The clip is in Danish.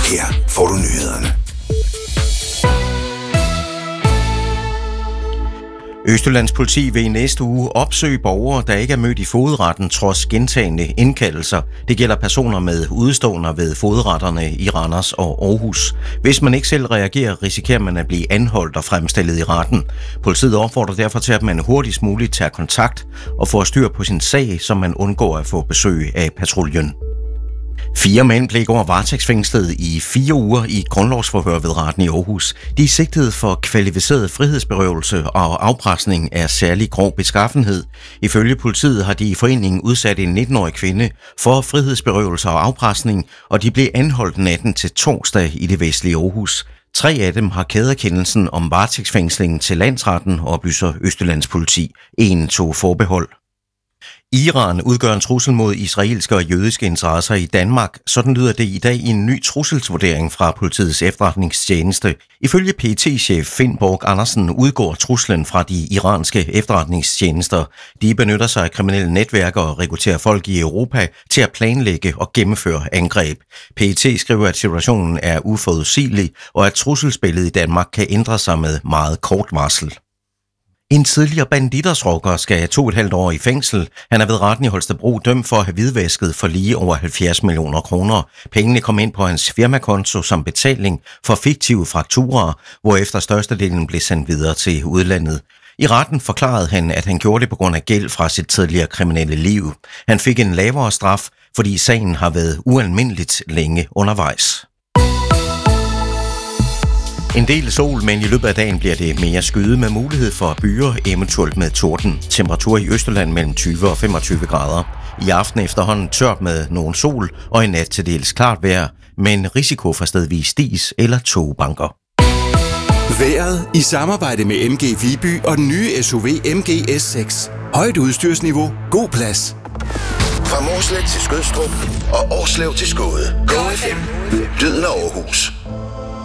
Her får du nyhederne. Østjyllands politi vil i næste uge opsøge borgere, der ikke er mødt i fogedretten trods gentagne indkaldelser. Det gælder personer med udeståender ved fogedretterne i Randers og Aarhus. Hvis man ikke selv reagerer, risikerer man at blive anholdt og fremstillet i retten. Politiet opfordrer derfor til, at man hurtigst muligt tager kontakt og får styr på sin sag, så man undgår at få besøg af patruljen. 4 mænd blev i går varetægtsfængslet i 4 uger i grundlovsforhør ved retten i Aarhus. De er sigtet for kvalificeret frihedsberøvelse og afpresning af særlig grov beskaffenhed. Ifølge politiet har de i foreningen udsat en 19-årig kvinde for frihedsberøvelse og afpresning, og de blev anholdt natten til torsdag i det vestlige Aarhus. 3 af dem har kæderkendelsen om varetægtsfængslingen til landsretten, oplyser Østjyllands politi. 1 tog forbehold. Iran udgør en trussel mod israelske og jødiske interesser i Danmark. Sådan lyder det i dag i en ny trusselsvurdering fra politiets efterretningstjeneste. Ifølge PET-chef Finn Borg Andersen udgår truslen fra de iranske efterretningstjenester. De benytter sig af kriminelle netværk og rekrutterer folk i Europa til at planlægge og gennemføre angreb. PET skriver, at situationen er uforudsigelig, og at trusselsbilledet i Danmark kan ændre sig med meget kort varsel. En tidligere banditersrocker skal 2,5 år i fængsel. Han er ved retten i Holstebro dømt for at have hvidvasket for lige over 70 millioner kroner. Pengene kom ind på hans firmakonto som betaling for fiktive fakturaer, hvorefter størstedelen blev sendt videre til udlandet. I retten forklarede han, at han gjorde det på grund af gæld fra sit tidligere kriminelle liv. Han fik en lavere straf, fordi sagen har været ualmindeligt længe undervejs. En del sol, men i løbet af dagen bliver det mere skyet med mulighed for byer, eventuelt med torden. Temperatur i Østjylland mellem 20 og 25 grader. I aften efterhånden tørt med nogen sol, og i nat til dels klart vejr, men risiko for stedvis dis eller togbanker. Vejret i samarbejde med MG Viby og den nye SUV MG S6. Højt udstyrsniveau, god plads. Fra Mårslet til Skødstrup og Årslev til Skåde. Go FM. Lyden af Aarhus.